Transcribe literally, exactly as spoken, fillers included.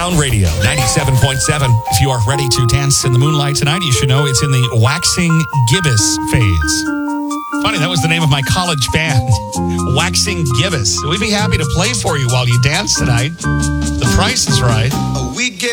Sound Radio, ninety-seven point seven. If you are ready to dance in the moonlight tonight, you should know it's in the waxing gibbous phase. Funny, that was the name of my college band, Waxing Gibbous. We'd be happy to play for you while you dance tonight. The price is right. We get